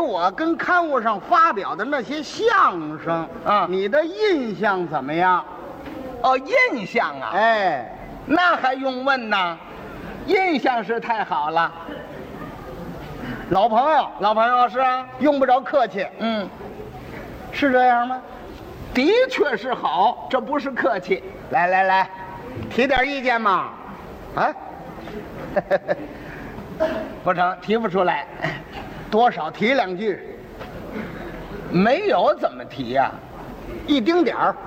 我跟刊物上发表的那些相声啊你的印象怎么样？ 哦，印象啊， 哎， 那还用问呢？印象是太好了。 老朋友， 老朋友是啊， 用不着客气， 嗯， 是这样吗？ 的确是好，这不是客气。 来来来，提点意见嘛，啊， 不成，提不出来， 多少提两句， 没有怎么提呀、 一丁点儿。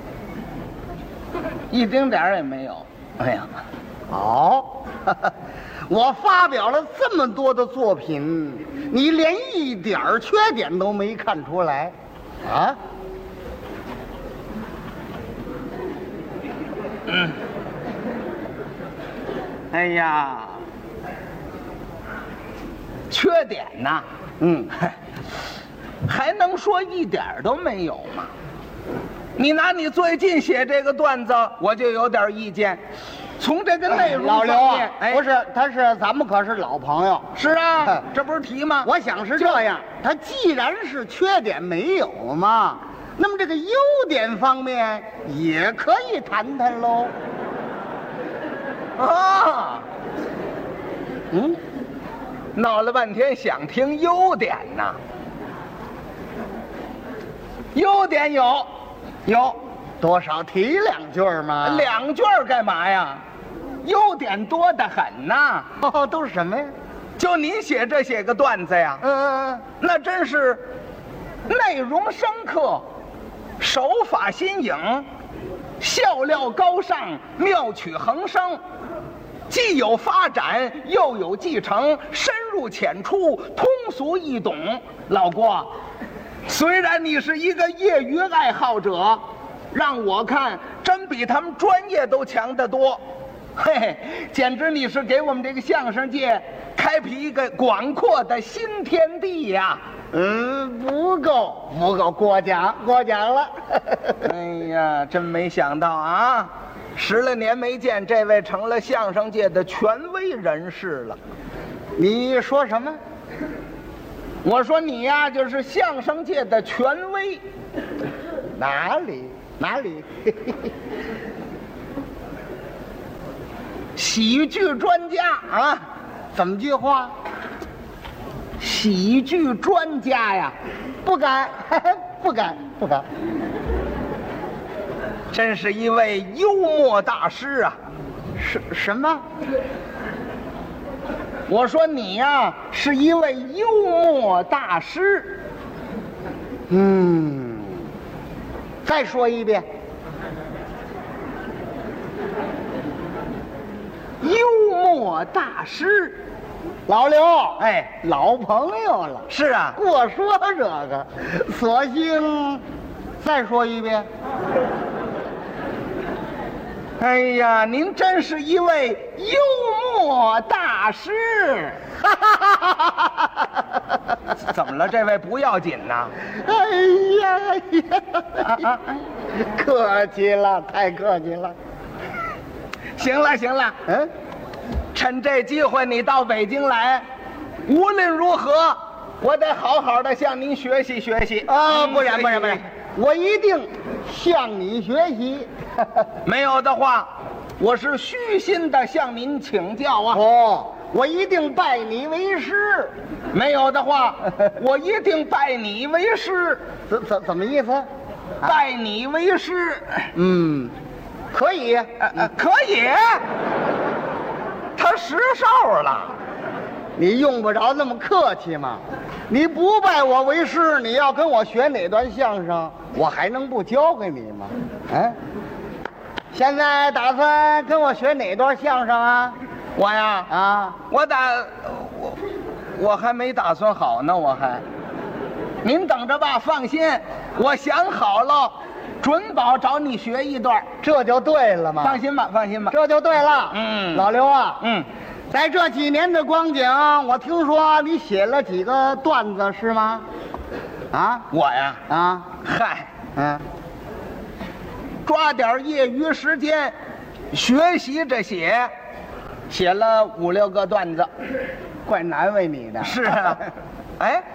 一丁点儿也没有。哎呀， 好，我发表了这么多的作品，你连一点儿缺点都没看出来，啊？ 哎呀，缺点呐，还能说一点儿都没有吗？你拿你最近写这个段子，我就有点意见。从这个内容老刘啊方面，， 不是，他是咱们可是老朋友。 是啊，这不是提吗？ 我想是这样，他既然是缺点没有嘛，那么这个优点方面也可以谈谈喽。 啊， 嗯， 闹了半天想听优点呐。优点有多少提两句嘛。 两句儿干嘛呀？优点多得很呐。 哦，都是什么呀？ 就您写这些个段子呀，那真是内容深刻，手法新颖，笑料高尚，妙趣横生，既有发展又有继承，深入浅出，通俗易懂。老郭，虽然你是一个业余爱好者，让我看真比他们专业都强得多。嘿嘿，简直你是给我们这个相声界开辟一个广阔的新天地呀！ 不够，过奖了。 哎呀，真没想到啊！10来年没见，这位成了相声界的权威人士了。 你说什么？ 我说你呀，就是相声界的权威。 哪里？ 喜剧专家啊！ 怎么句话？ 喜剧专家呀， 不敢，不敢。 真是一位幽默大师啊！ 什么？ 我说你呀，是一位幽默大师。 再说一遍。 幽默大师， 老刘， 哎， 老朋友了。 是啊， 过说这个，索性再说一遍。 哎呀，您真是一位幽默大师。怎么了？这位不要紧呐？ 哎呀，客气了，太客气了。 行了，趁这机会你到北京来，无论如何，我得好好的向您学习学习啊！不然，我一定向你学习。 没有的话，我是虚心的向您请教啊。 哦，我一定拜你为师。 没有的话，我一定拜你为师。 怎么意思？ 拜你为师。 可以， 可以。他10少了， 你用不着那么客气嘛。你不拜我为师，你要跟我学哪段相声，我还能不教给你吗？现在打算跟我学哪段相声啊？ 我呀，我还没打算好呢，您等着吧，放心，我想好了，准保找你学一段， 这就对了嘛。 放心吧， 这就对了。老刘啊，在这几年的光景，我听说你写了几个段子是吗？ 我呀，嗨，抓点业余时间学习着写了5、6个段子， 怪难为你的。 是啊，